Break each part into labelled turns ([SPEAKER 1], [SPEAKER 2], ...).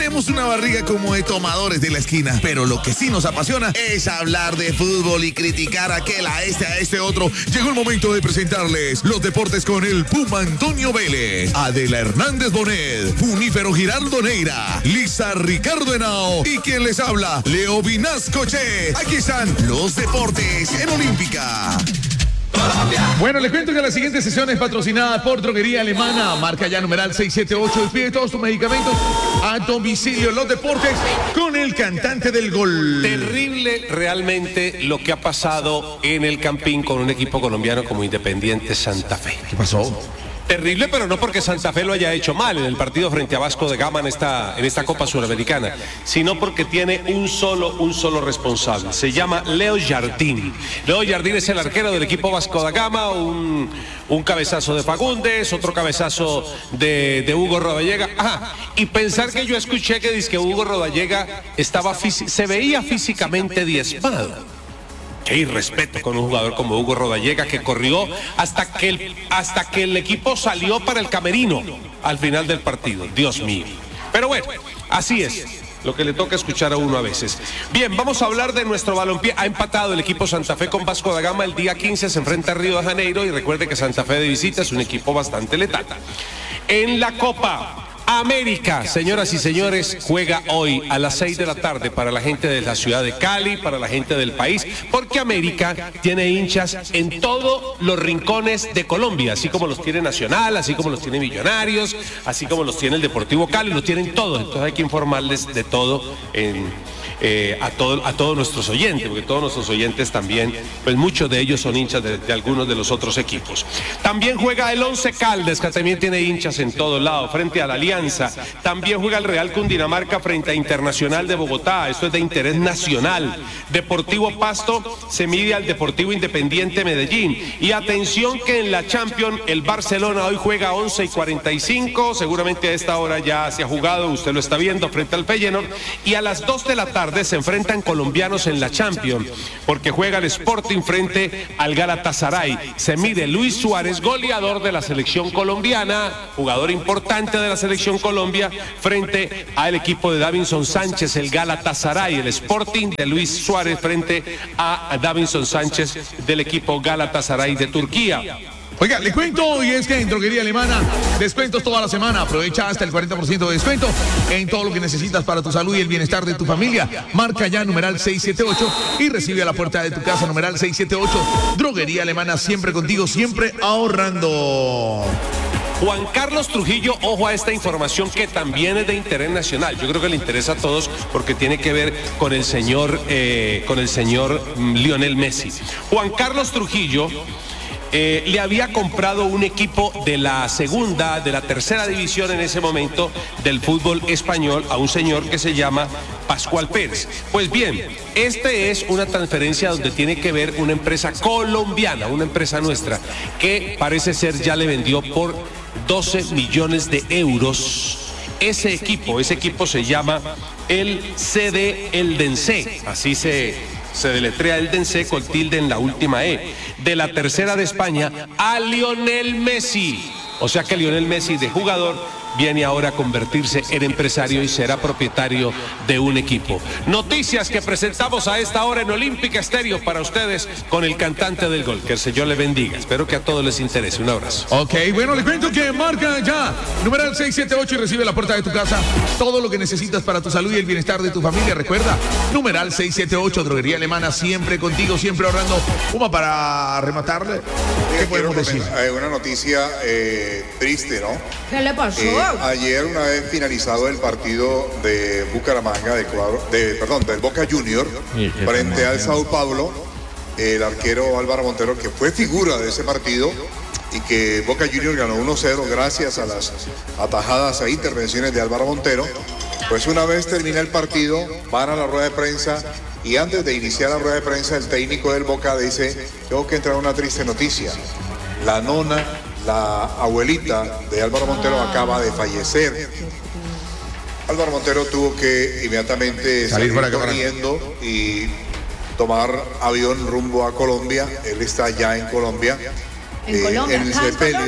[SPEAKER 1] tenemos una barriga como de tomadores de la esquina, pero lo que sí nos apasiona es hablar de fútbol y criticar a este otro. Llegó el momento de presentarles los deportes con el Puma Antonio Vélez, Adela Hernández Bonet, Junífero Giraldo Neira, Lisa Ricardo Henao y quien les habla, Leo Vinasco Che. Aquí están los deportes en Olímpica.
[SPEAKER 2] Bueno, les cuento que la siguiente sesión es patrocinada por Droguería Alemana. Marca ya numeral 678. Despide todos tus medicamentos a domicilio. Los deportes con el cantante del gol.
[SPEAKER 3] Terrible realmente lo que ha pasado en el Campín con un equipo colombiano como Independiente Santa Fe.
[SPEAKER 2] ¿Qué pasó?
[SPEAKER 3] Terrible, pero no porque Santa Fe lo haya hecho mal en el partido frente a Vasco da Gama en esta Copa Suramericana, sino porque tiene un solo responsable. Se llama Leo Jardín. Leo Jardín es el arquero del equipo Vasco da Gama, un cabezazo de Fagundes, otro cabezazo de Hugo Rodallega. Y pensar que yo escuché que dice que Hugo Rodallega se veía físicamente diezmado. Qué irrespeto con un jugador como Hugo Rodallega, que corrió hasta que el equipo salió para el camerino al final del partido. Dios mío. Pero bueno, así es lo que le toca escuchar a uno a veces. Bien, vamos a hablar de nuestro balompié. Ha empatado el equipo Santa Fe con Vasco da Gama. El día 15 se enfrenta a Río de Janeiro y recuerde que Santa Fe de visita es un equipo bastante letal. En la Copa América, señoras y señores, juega hoy a las 6 de la tarde para la gente de la ciudad de Cali, para la gente del país, porque América tiene hinchas en todos los rincones de Colombia, así como los tiene Nacional, así como los tiene Millonarios, así como los tiene el Deportivo Cali, los tienen todos. Entonces hay que informarles de todo a todos nuestros oyentes, porque todos nuestros oyentes también, pues muchos de ellos son hinchas de algunos de los otros equipos. También juega el Once Caldas, que también tiene hinchas en todos lados, frente a la Alianza. También juega el Real Cundinamarca frente a Internacional de Bogotá, esto es de interés nacional. Deportivo Pasto se mide al Deportivo Independiente Medellín. Y atención que en la Champions el Barcelona hoy juega a 11:45, seguramente a esta hora ya se ha jugado, usted lo está viendo, frente al Feyenoord. Y a las 2 de la tarde se enfrentan colombianos en la Champions, porque juega el Sporting frente al Galatasaray. Se mide Luis Suárez, goleador de la selección colombiana, jugador importante de la selección Colombia, frente al equipo de Davinson Sánchez, el Galatasaray. El Sporting de Luis Suárez frente a Davinson Sánchez del equipo Galatasaray de Turquía.
[SPEAKER 2] Oiga, le cuento, y es que en Droguería Alemana, descuentos toda la semana. Aprovecha hasta el 40% de descuento en todo lo que necesitas para tu salud y el bienestar de tu familia. Marca ya numeral 678 y recibe a la puerta de tu casa numeral 678. Droguería Alemana, siempre contigo, siempre ahorrando.
[SPEAKER 3] Juan Carlos Trujillo, ojo a esta información que también es de interés nacional. Yo creo que le interesa a todos porque tiene que ver con el señor Lionel Messi. Juan Carlos Trujillo le había comprado un equipo de la tercera división en ese momento del fútbol español a un señor que se llama Pascual Pérez. Pues bien, este es una transferencia donde tiene que ver una empresa colombiana, una empresa nuestra, que parece ser ya le vendió por 12 millones de euros. Ese equipo se llama el CD Eldense, así se deletrea Eldense con tilde en la última E, de la tercera de España a Lionel Messi. O sea que Lionel Messi, de jugador, viene ahora a convertirse en empresario y será propietario de un equipo. Noticias que presentamos a esta hora en Olímpica Estéreo para ustedes con el cantante del gol. Que el Señor le bendiga. Espero que a todos les interese. Un abrazo.
[SPEAKER 2] Ok, bueno, les cuento que marca ya numeral 678 y recibe a la puerta de tu casa todo lo que necesitas para tu salud y el bienestar de tu familia. Recuerda, numeral 678, Droguería Alemana, siempre contigo, siempre ahorrando. Uma, para rematarle, ¿qué podemos decir?
[SPEAKER 4] Una noticia triste, ¿no?
[SPEAKER 5] ¿Qué le pasó?
[SPEAKER 4] Ayer, una vez finalizado el partido de Bucaramanga, del Boca Junior, frente al Sao Paulo, el arquero Álvaro Montero, que fue figura de ese partido, y que Boca Junior ganó 1-0 gracias a las atajadas e intervenciones de Álvaro Montero. Pues una vez termina el partido, van a la rueda de prensa, y antes de iniciar la rueda de prensa, el técnico del Boca dice: tengo que entrar a una triste noticia. La nona, la abuelita de Álvaro Montero, acaba de fallecer. Álvaro Montero tuvo que inmediatamente salir corriendo y tomar avión rumbo a Colombia. Él está ya en Colombia.
[SPEAKER 5] En Colombia,
[SPEAKER 4] en el sepelio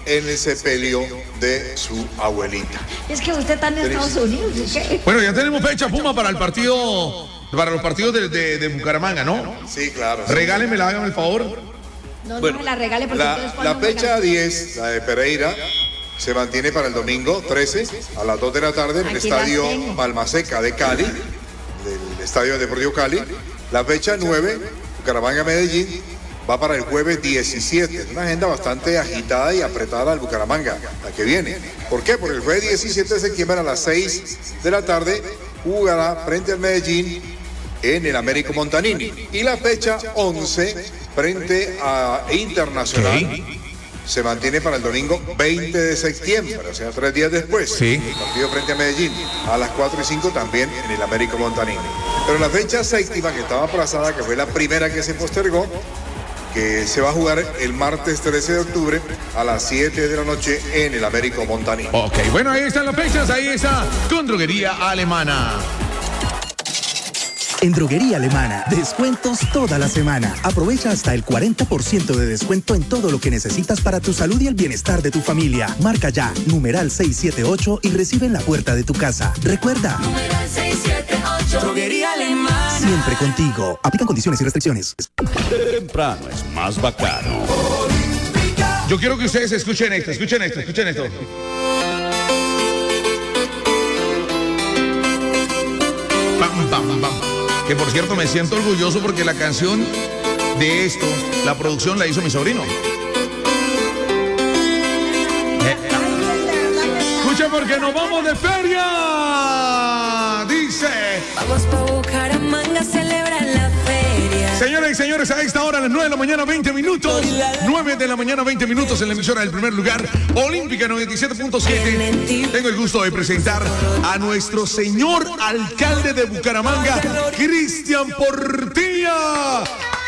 [SPEAKER 4] en el sepelio de su abuelita.
[SPEAKER 5] Es que usted está en Estados Unidos, ¿qué?
[SPEAKER 2] Bueno, ya tenemos fecha, Puma, para el partido, para los partidos de Bucaramanga, ¿no?
[SPEAKER 4] Sí, claro.
[SPEAKER 2] Regálemela, hágame el favor.
[SPEAKER 5] No,
[SPEAKER 4] Bueno,
[SPEAKER 5] no me la regale porque entonces
[SPEAKER 4] la fecha 10, la de Pereira, se mantiene para el domingo 13 a las 2 de la tarde en el
[SPEAKER 5] Aquí la
[SPEAKER 4] estadio
[SPEAKER 5] tengo.
[SPEAKER 4] Palmaseca de Cali, del Estadio Deportivo Cali. La fecha 9, Bucaramanga-Medellín, va para el jueves 17. Es una agenda bastante agitada y apretada al Bucaramanga, la que viene. ¿Por qué? Porque el jueves 17 de septiembre a las 6 de la tarde jugará frente al Medellín en el Américo Montanini. Y la fecha 11 frente a Internacional se mantiene para el domingo 20 de septiembre, o sea, 3 días después.
[SPEAKER 2] Sí.
[SPEAKER 4] El partido frente a Medellín a las 4:05 también en el Américo Montanini. Pero la fecha séptima, que estaba aplazada, que fue la primera que se postergó, que se va a jugar el martes 13 de octubre a las 7 de la noche en el Américo Montanini.
[SPEAKER 2] Ok, bueno, ahí están las fechas, ahí está con Droguería Alemana.
[SPEAKER 6] En Droguería Alemana, descuentos toda la semana. Aprovecha hasta el 40% de descuento en todo lo que necesitas para tu salud y el bienestar de tu familia. Marca ya, numeral 678 y recibe en la puerta de tu casa. Recuerda,
[SPEAKER 7] Numeral 678. Droguería Alemana.
[SPEAKER 6] siempre contigo. Aplican condiciones y restricciones.
[SPEAKER 8] Temprano es más bacano.
[SPEAKER 2] Yo quiero que ustedes escuchen esto, escuchen esto. Bam, bam, bam. Que por cierto me siento orgulloso porque la canción de esto, la producción la hizo mi sobrino. Escucha porque nos vamos de feria. Dice.
[SPEAKER 7] Vamos pa' Bucaramanga a celebrar la feria.
[SPEAKER 2] Señoras y señores, a esta hora, a las 9 de la mañana, 20 minutos. 9 de la mañana, 20 minutos en la emisora del primer lugar, Olímpica 97.7. Tengo el gusto de presentar a nuestro señor alcalde de Bucaramanga, Cristian Portilla.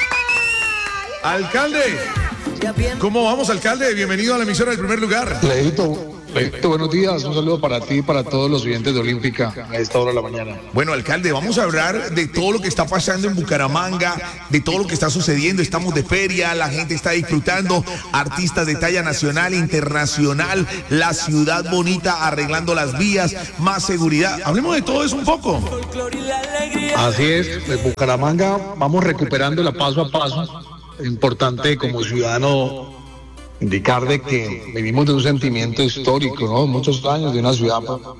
[SPEAKER 2] Alcalde, ¿cómo vamos, alcalde? Bienvenido a la emisora del primer lugar.
[SPEAKER 9] Leito, buenos días. Un saludo para ti y para todos los oyentes de Olímpica a esta hora de la mañana.
[SPEAKER 2] Bueno, alcalde, vamos a hablar de todo lo que está pasando en Bucaramanga, de todo lo que está sucediendo. Estamos de feria, la gente está disfrutando, artistas de talla nacional e internacional, la ciudad bonita, arreglando las vías, más seguridad. Hablemos de todo eso un poco.
[SPEAKER 9] Así es, de Bucaramanga vamos recuperándola paso a paso. Importante como ciudadano indicar de que venimos de un sentimiento histórico, ¿no? Muchos años de una ciudad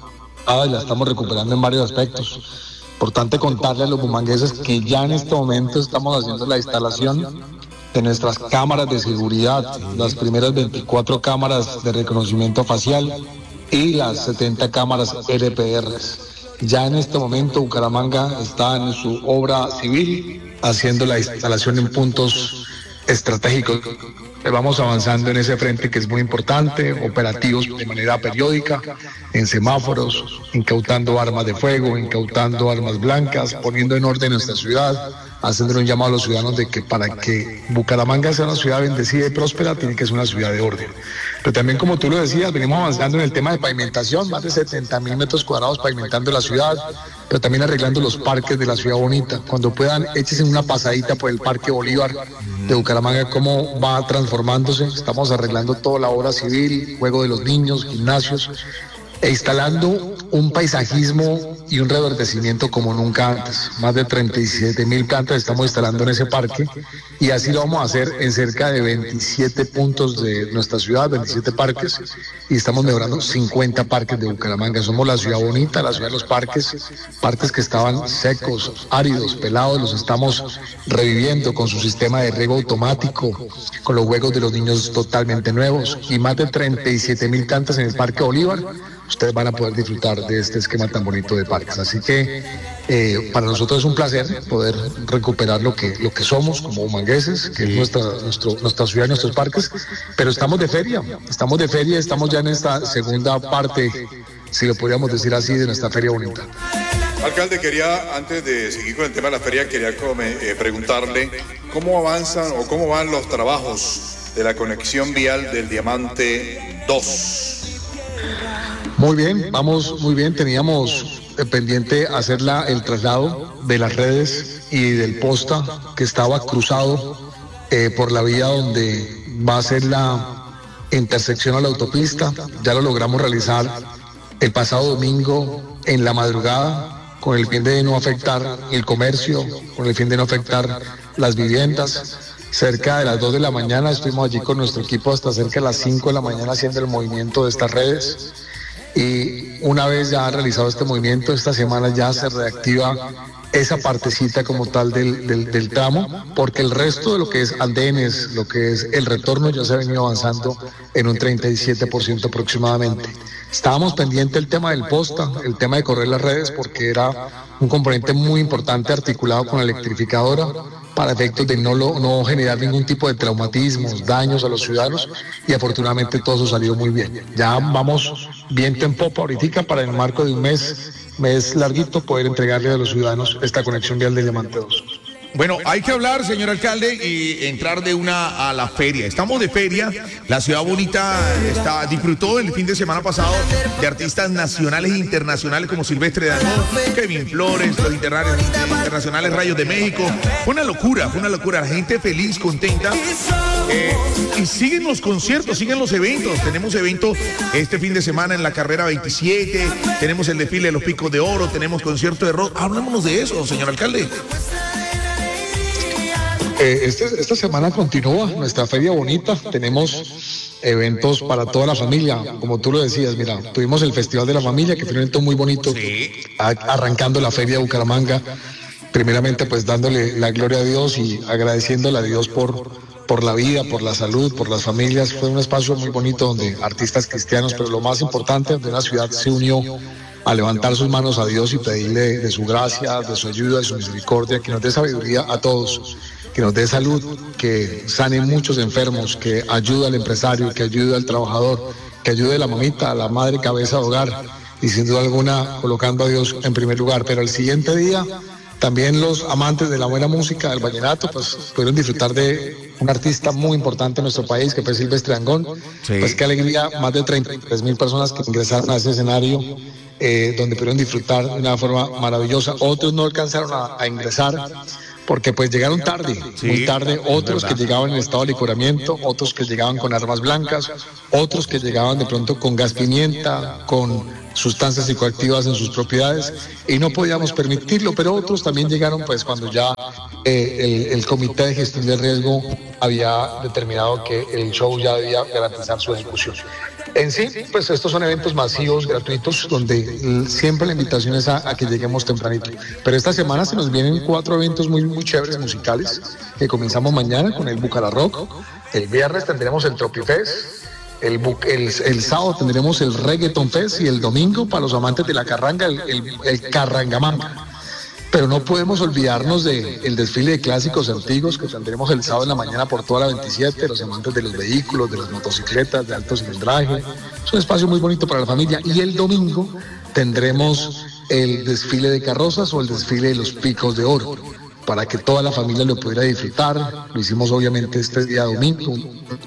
[SPEAKER 9] y la estamos recuperando en varios aspectos. Importante contarle a los bumangueses que ya en este momento estamos haciendo la instalación de nuestras cámaras de seguridad, las primeras 24 cámaras de reconocimiento facial y las 70 cámaras RPR. Ya en este momento Bucaramanga está en su obra civil haciendo la instalación en puntos estratégicos. Vamos avanzando en ese frente que es muy importante, operativos de manera periódica, en semáforos, incautando armas de fuego, incautando armas blancas, poniendo en orden nuestra ciudad, haciendo un llamado a los ciudadanos de que para que Bucaramanga sea una ciudad bendecida y próspera, tiene que ser una ciudad de orden. Pero también, como tú lo decías, venimos avanzando en el tema de pavimentación, más de 70.000 metros cuadrados pavimentando la ciudad, pero también arreglando los parques de la ciudad bonita. Cuando puedan, échense una pasadita por el Parque Bolívar de Bucaramanga, cómo va transformándose. Estamos arreglando toda la obra civil, juego de los niños, gimnasios, e instalando un paisajismo y un reverdecimiento como nunca antes. Más de 37.000 plantas estamos instalando en ese parque y así lo vamos a hacer en cerca de 27 puntos de nuestra ciudad, 27 parques, y estamos mejorando 50 parques de Bucaramanga. Somos la ciudad bonita, la ciudad de los parques, parques que estaban secos, áridos, pelados, los estamos reviviendo con su sistema de riego automático, con los juegos de los niños totalmente nuevos y más de 37.000 plantas en el Parque Bolívar. Ustedes van a poder disfrutar de este esquema tan bonito de parques. Así que para nosotros es un placer poder recuperar lo que somos como bumangueses, que es nuestra ciudad y nuestros parques. Pero estamos de feria, estamos ya en esta segunda parte, si lo podríamos decir así, de nuestra feria bonita.
[SPEAKER 4] Alcalde, quería, antes de seguir con el tema de la feria, quería preguntarle cómo avanzan o cómo van los trabajos de la conexión vial del Diamante 2.
[SPEAKER 9] Muy bien, vamos muy bien. Teníamos pendiente hacer el traslado de las redes y del posta que estaba cruzado por la vía donde va a ser intersección a la autopista. Ya lo logramos realizar el pasado domingo en la madrugada, con el fin de no afectar el comercio, con el fin de no afectar las viviendas. Cerca de las 2 de la mañana estuvimos allí con nuestro equipo hasta cerca de las 5 de la mañana haciendo el movimiento de estas redes. Y una vez ya realizado este movimiento, esta semana ya se reactiva esa partecita como tal del tramo, porque el resto de lo que es andenes, lo que es el retorno, ya se ha venido avanzando en un 37% aproximadamente. Estábamos pendientes del tema del posta, el tema de correr las redes, porque era un componente muy importante articulado con la electrificadora para efectos de no generar ningún tipo de traumatismos, daños a los ciudadanos, y afortunadamente todo eso salió muy bien. Ya vamos viento en popa ahorita para en el marco de un mes larguito poder entregarle a los ciudadanos esta conexión vial de Diamante 2.
[SPEAKER 2] Bueno, hay que hablar, señor alcalde, y entrar de una a la feria. Estamos de feria, la ciudad bonita disfrutó el fin de semana pasado de artistas nacionales e internacionales como Silvestre Dangond, Kevin Flores, los internacionales Rayos de México. Fue una locura, la gente feliz, contenta. Y siguen los conciertos, siguen los eventos. Tenemos eventos este fin de semana en la carrera 27, tenemos el desfile de los Picos de Oro, tenemos concierto de rock. Hablámonos de eso, señor alcalde.
[SPEAKER 9] Esta semana continúa nuestra feria bonita, tenemos eventos para toda la familia, como tú lo decías, mira, tuvimos el Festival de la Familia, que fue un evento muy bonito, sí, arrancando la feria de Bucaramanga, primeramente pues dándole la gloria a Dios y agradeciéndole a Dios por la vida, por la salud, por las familias. Fue un espacio muy bonito donde artistas cristianos, pero lo más importante, donde una ciudad se unió a levantar sus manos a Dios y pedirle de su gracia, de su ayuda, de su misericordia, que nos dé sabiduría a todos, que nos dé salud, que sane muchos enfermos, que ayude al empresario, que ayude al trabajador, que ayude a la mamita, a la madre cabeza de hogar, y sin duda alguna colocando a Dios en primer lugar. Pero el siguiente día también los amantes de la buena música, del vallenato, pues pudieron disfrutar de un artista muy importante en nuestro país, que fue Silvestre Dangond. Sí. Pues qué alegría, más de 33,000 personas que ingresaron a ese escenario, donde pudieron disfrutar de una forma maravillosa. Otros no alcanzaron a ingresar porque pues llegaron tarde, sí, muy tarde, otros que llegaban en estado de licoramiento, otros que llegaban con armas blancas, otros que llegaban de pronto con gas pimienta, con sustancias psicoactivas en sus propiedades, y no podíamos permitirlo, pero otros también llegaron pues cuando ya el Comité de Gestión de Riesgo había determinado que el show ya debía garantizar su ejecución. En sí, pues estos son eventos masivos, gratuitos, donde siempre la invitación es a que lleguemos tempranito. Pero esta semana se nos vienen 4 eventos muy, muy chéveres musicales, que comenzamos mañana con el Bucara Rock, el viernes tendremos el Tropifest, el sábado tendremos el Reggaeton Fest, y el domingo, para los amantes de la carranga, el Carrangamanga. Pero no podemos olvidarnos del desfile de clásicos antiguos que tendremos el sábado en la mañana por toda la 27, los amantes de los vehículos, de las motocicletas, de alto cilindraje. Es un espacio muy bonito para la familia. Y el domingo tendremos el desfile de carrozas o el desfile de los Picos de Oro, para que toda la familia lo pudiera disfrutar. Lo hicimos obviamente este día domingo,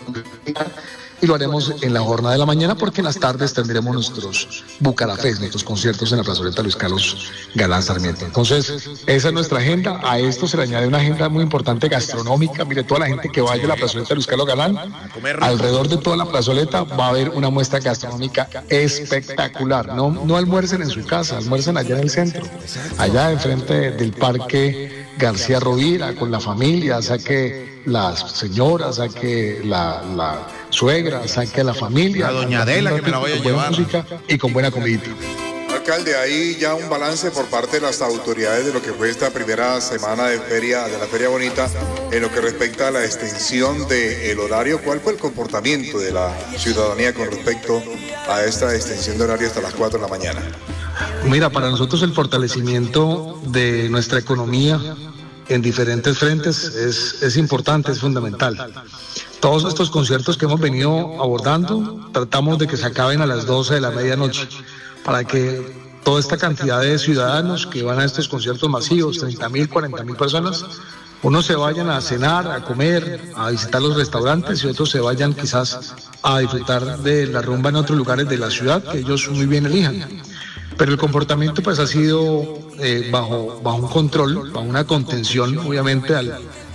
[SPEAKER 9] y lo haremos en la jornada de la mañana, porque en las tardes tendremos nuestros Bucarafest, nuestros conciertos en la plazoleta Luis Carlos Galán Sarmiento. Entonces, esa es nuestra agenda. A esto se le añade una agenda muy importante gastronómica. Mire, toda la gente que vaya a la plazoleta Luis Carlos Galán, alrededor de toda la plazoleta va a haber una muestra gastronómica espectacular. No almuercen en su casa, almuercen allá en el centro, allá enfrente del Parque García Rovira, con la familia, saque las señoras, saque la suegra, saque a la familia.
[SPEAKER 2] La doña Adela, que me la voy a llevar.
[SPEAKER 9] Música y con buena comida.
[SPEAKER 4] Alcalde, hay ya un balance por parte de las autoridades de lo que fue esta primera semana de la Feria Bonita en lo que respecta a la extensión del horario. ¿Cuál fue el comportamiento de la ciudadanía con respecto a esta extensión de horario hasta las 4 de la mañana?
[SPEAKER 9] Mira, para nosotros el fortalecimiento de nuestra economía en diferentes frentes es importante, es fundamental. Todos estos conciertos que hemos venido abordando, tratamos de que se acaben a las 12 de la medianoche, para que toda esta cantidad de ciudadanos que van a estos conciertos masivos, 30,000, 40,000 personas, unos se vayan a cenar, a comer, a visitar los restaurantes, y otros se vayan quizás a disfrutar de la rumba en otros lugares de la ciudad que ellos muy bien elijan. Pero el comportamiento pues ha sido bajo un control, bajo una contención obviamente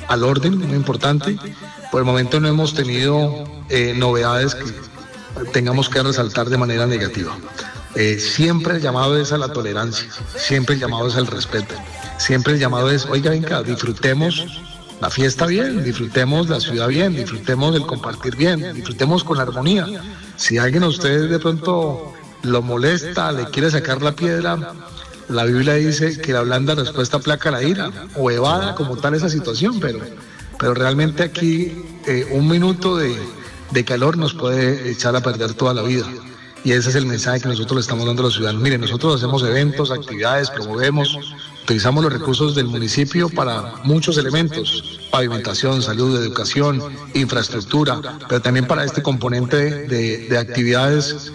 [SPEAKER 9] al orden, muy importante. Por el momento no hemos tenido novedades que tengamos que resaltar de manera negativa. Siempre el llamado es a la tolerancia, siempre el llamado es al respeto, siempre el llamado es, oiga, venga, disfrutemos la fiesta bien, disfrutemos la ciudad bien, disfrutemos el compartir bien, disfrutemos con armonía. Si alguien a usted de pronto lo molesta, le quiere sacar la piedra, la Biblia dice que la blanda respuesta aplaca la ira, o evada como tal esa situación, pero realmente aquí un minuto de calor nos puede echar a perder toda la vida. Y ese es el mensaje que nosotros le estamos dando a los ciudadanos. Miren, nosotros hacemos eventos, actividades, promovemos, utilizamos los recursos del municipio para muchos elementos: pavimentación, salud, educación, infraestructura, pero también para este componente de actividades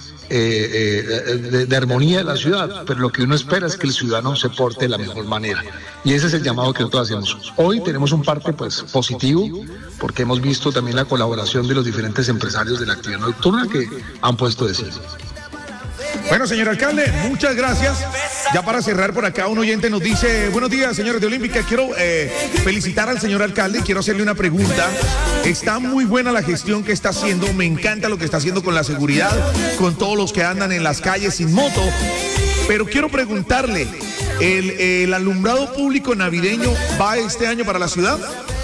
[SPEAKER 9] de armonía de la ciudad. Pero lo que uno espera es que el ciudadano se porte de la mejor manera. Y ese es el llamado que nosotros hacemos. Hoy tenemos un parte positivo, porque hemos visto también la colaboración de los diferentes empresarios de la actividad nocturna que han puesto de sí.
[SPEAKER 2] Bueno, señor alcalde, muchas gracias. Ya para cerrar por acá, un oyente nos dice: buenos días, señores de Olímpica. Quiero felicitar al señor alcalde y quiero hacerle una pregunta. Está muy buena la gestión que está haciendo. Me encanta lo que está haciendo con la seguridad, con todos los que andan en las calles sin moto. Pero quiero preguntarle, ¿el alumbrado público navideño va este año para la ciudad?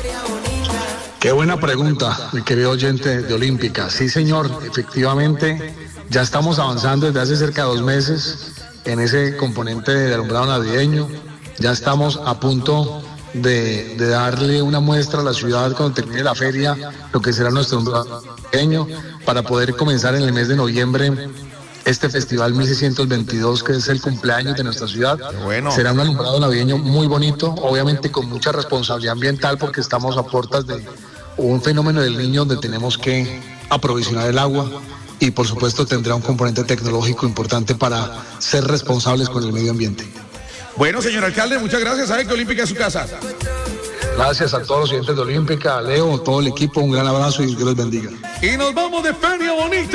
[SPEAKER 9] Qué buena pregunta, mi querido oyente de Olímpica. Sí, señor, efectivamente, ya estamos avanzando desde hace cerca de 2 meses en ese componente de alumbrado navideño. Ya estamos a punto de darle una muestra a la ciudad cuando termine la feria, lo que será nuestro alumbrado navideño, para poder comenzar en el mes de noviembre este festival 1622, que es el cumpleaños de nuestra ciudad.
[SPEAKER 2] Bueno.
[SPEAKER 9] Será un alumbrado navideño muy bonito, obviamente con mucha responsabilidad ambiental, porque estamos a puertas de un fenómeno del Niño donde tenemos que aprovisionar el agua, y por supuesto tendrá un componente tecnológico importante para ser responsables con el medio ambiente.
[SPEAKER 2] Bueno, señor alcalde, muchas gracias. Sabe que Olímpica es su casa.
[SPEAKER 9] Gracias a todos los oyentes de Olímpica, a Leo, todo el equipo, un gran abrazo y Dios los bendiga.
[SPEAKER 2] Y nos vamos de Feria Bonita.